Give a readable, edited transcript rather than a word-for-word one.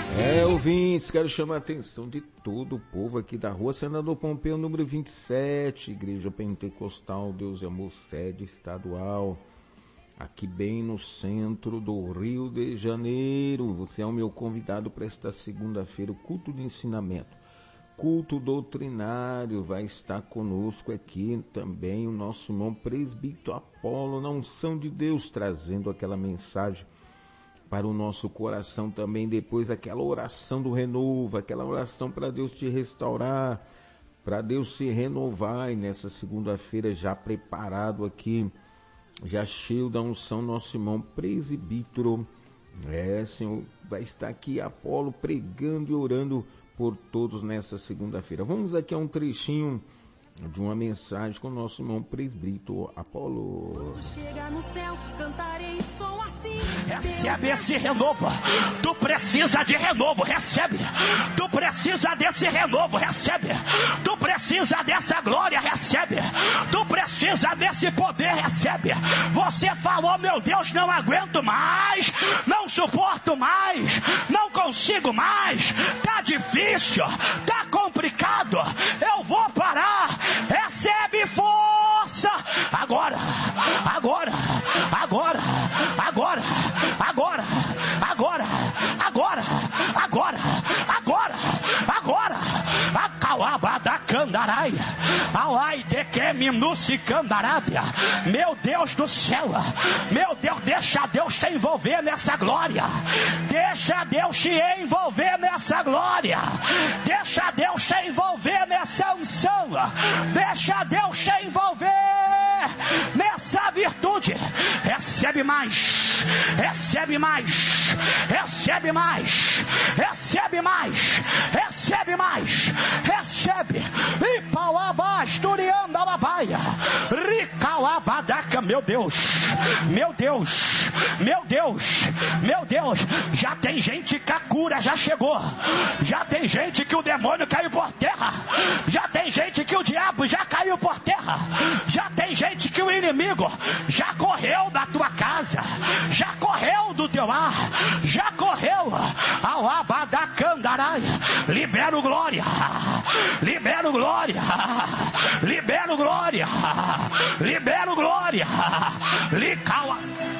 Ouvintes, quero chamar a atenção de todo o povo aqui da rua Senador Pompeu, número 27, Igreja Pentecostal Deus e Amor, sede estadual, aqui bem no centro do Rio de Janeiro. Você é o meu convidado para esta segunda-feira, o culto de ensinamento, culto doutrinário. Vai estar conosco aqui também o nosso irmão presbítero Apolo, na unção de Deus, trazendo aquela mensagem para o nosso coração também, depois aquela oração do renovo, aquela oração para Deus te restaurar, para Deus se renovar. E nessa segunda-feira já preparado aqui, já cheio da unção, nosso irmão presbítero, Senhor, vai estar aqui Apolo pregando e orando por todos nessa segunda-feira. Vamos aqui a um trechinho de uma mensagem com o nosso irmão presbítero Apolo. Quando chegar no céu, cantarei som assim. Recebe esse renovo. Tu precisa de renovo, recebe. Tu precisa desse renovo, recebe. Tu precisa dessa glória, recebe. Tu precisa desse poder, recebe. Você falou, meu Deus, não aguento mais, não suporto mais, não consigo mais, tá difícil, tá complicado, eu vou parar. Recebe força agora, agora, agora, agora, agora, agora, agora, agora, agora, agora. Acauaba da candaraia, alai de que minuci candarábia. Meu Deus do céu, meu Deus, deixa Deus te envolver nessa glória, deixa Deus te envolver nessa glória, deixa Deus te envolver nessa unção, deixa Deus te envolver nessa virtude. Recebe mais, recebe mais, recebe mais, recebe mais, recebe mais, recebe. E pauabasturianda babaia, ricalabadaca. Meu Deus, meu Deus, meu Deus, meu Deus. Já tem gente que a cura já chegou, já tem gente que o demônio caiu por terra, já tem gente que o diabo já caiu por terra, já tem gente que o inimigo já correu da tua casa, já correu do teu lar, já correu ao abadacandarai. Libero glória, libero glória, libero glória, libero glória, licala.